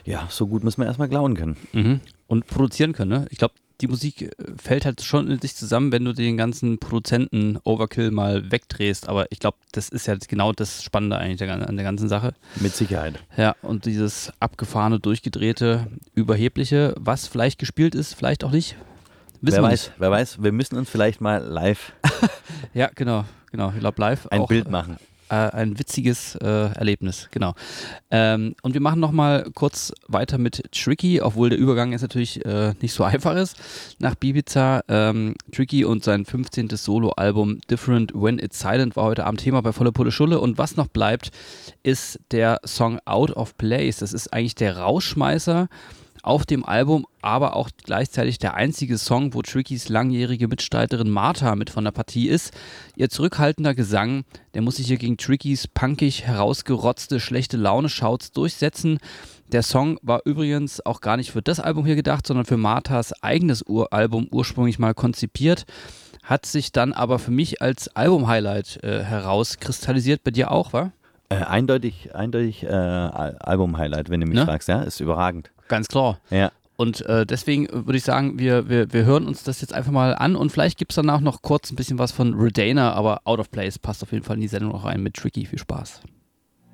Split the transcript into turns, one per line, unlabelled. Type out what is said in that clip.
Ja, so gut muss man erstmal klauen können.
Und produzieren können, ne? Ich glaube, die Musik fällt halt schon in sich zusammen, wenn du den ganzen Produzenten-Overkill mal wegdrehst. Aber ich glaube, das ist ja genau das Spannende eigentlich an der ganzen Sache.
Mit Sicherheit.
Ja, und dieses abgefahrene, durchgedrehte, überhebliche, was vielleicht gespielt ist, vielleicht auch nicht.
Wer weiß, wir müssen uns vielleicht mal live
ja, genau. Ich glaube, live
ein
auch
Bild machen.
Ein witziges Erlebnis, genau. Und wir machen nochmal kurz weiter mit Tricky, obwohl der Übergang jetzt natürlich nicht so einfach ist. Nach Ibiza, Tricky und sein 15. Soloalbum Different When It's Silent war heute Abend Thema bei Volle Pulle Schulle. Und was noch bleibt, ist der Song Out of Place. Das ist eigentlich der Rausschmeißer auf dem Album, aber auch gleichzeitig der einzige Song, wo Trickys langjährige Mitstreiterin Martha mit von der Partie ist. Ihr zurückhaltender Gesang, der muss sich hier gegen Trickys punkig herausgerotzte, schlechte Laune-Shouts durchsetzen. Der Song war übrigens auch gar nicht für das Album hier gedacht, sondern für Marthas eigenes Album ursprünglich mal konzipiert. Hat sich dann aber für mich als Album-Highlight herauskristallisiert. Bei dir auch, wa?
Eindeutig Album-Highlight, wenn du mich fragst, ja, ist überragend.
Ganz klar.
Ja.
Und deswegen würde ich sagen, wir hören uns das jetzt einfach mal an und vielleicht gibt es danach noch kurz ein bisschen was von Redana, aber Out of Place passt auf jeden Fall in die Sendung noch rein mit Tricky. Viel Spaß.